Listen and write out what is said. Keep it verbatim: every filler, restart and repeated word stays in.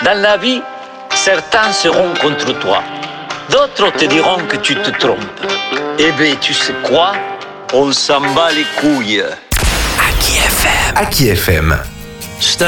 Dans la vie, certains seront contre toi. D'autres te diront que tu te trompes. Eh bien, tu sais quoi? On s'en bat les couilles. Aki F M. Aki F M.